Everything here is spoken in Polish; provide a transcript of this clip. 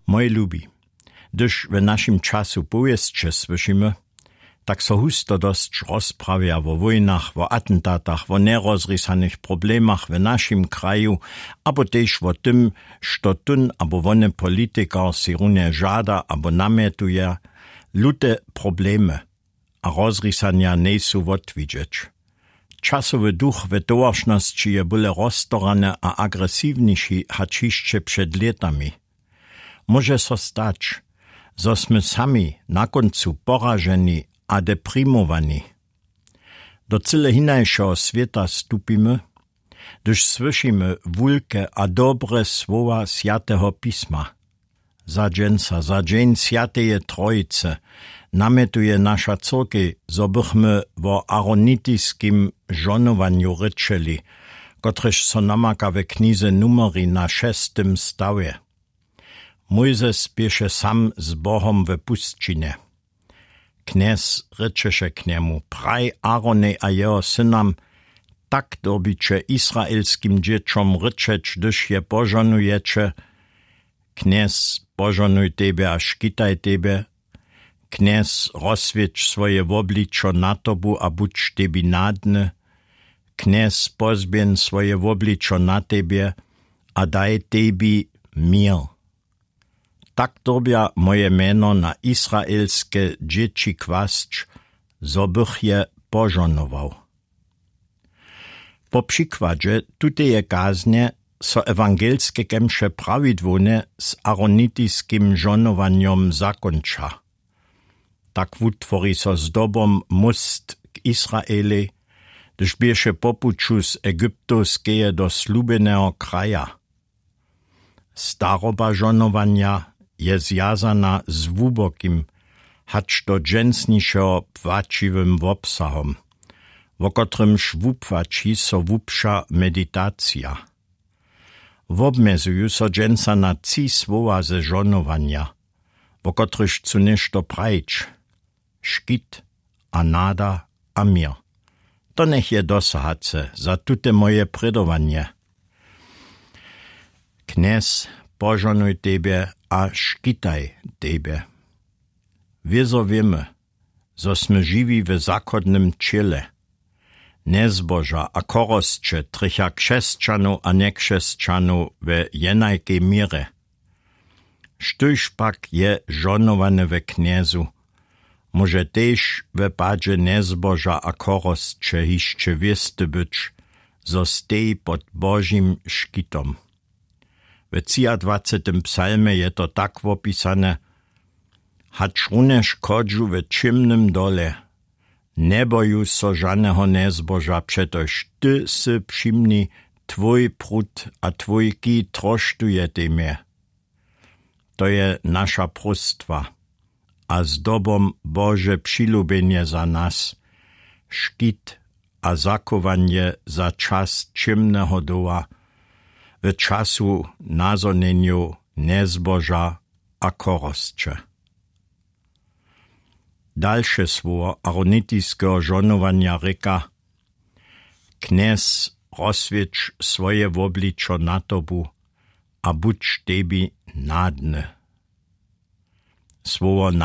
Moi lubi, gdyż w naszym czasu powieście słyszymy, tak so husto dość rozprawia o wojnach, o atentatach, o nerozrysanych problemach w naszym kraju, abo też o tym, što tun abo wone polityka si runie żada abo namietuje, lute problemy a rozrysania nie są odwidzieć. Czasowy duch w towarzności je byle roztorane a agresywniejszy hačišće przed latami. Może so stać, że sme sami na końcu porażeni a deprimowani. Do cyle hinajszego świata stupimy, gdyż słyszymy wielkie a dobre słowa Świętego Pisma. Za dzień Świętej Trojice namietuje nasza córka, zo bychmy o aronityskim żonowaniu ryczeli, kotreż so namaka we knize Numery na 6. stawie. Mojzes pieše sam z Bohom w puszczynie. Kniez ryčeše k niemu, praj Arone a jeho synam, tak dobiče izraelskim dzieciom ryczeć, gdyż je pożonujecie, kniez pożonuj tebe a škitaj tebe, kniez rozsvieć swoje wobliczo na tobu a budź tebi nadny, kniez pozbien swoje wobliczo na tebie a daj tebi mir. Tak dobia moje meno na izraelskie dzieci kwasć, zo bych je pożonował. Po przykładzie tuteje kaznie so ewangelskie kemsze prawidłone z aronityskim żonowaniem zakończa. Tak wutwori so z dobom most k Izraeli, gdyż bieše popuczu z egiptowskeje do slubeného kraja. Staroba żonowania je zjazana z wubokim, hacz do dżensnišeho płačiwym obsahom, wo kotrymž wupłači so wupša meditacja. Wobmezuju so dżensa na 3 słowa ze żonowania, wo kotryž cu nešto prajč, škit, a nada, a mir. To nech je dosahace za tute moje predowanie. Kniez, pożonuj tebe a škitaj tebe. Wiezo wiemy, zo sme živi w zakodnym ciele. Nezboža a korostče tricha kšesťanu a nekšesťanu w jenajkej mire. Štuž pak je žonowane we kniezu, może też w padzie nezboža a korostče hišće wiesty być, zo stej pod Božim škitom. W 23. psalmie je to tak opisane, hacz runeš kodžu w čimnym dole, ne boju so žaneho nezboža, přetož ty si přimni tvoj prut a tvoj kij troštuje temie. To je nasza prostwa, a z dobom Boże přilubenie za nas, škit a zakovanie za czas čimného doła, w czasu nazoneniu nezboža a korostče. Dalsze słowo aronitiskiego żonowania reka, kniez rozsvieć swoje wobliczo na tobu, a budź tebi nadny. Słowo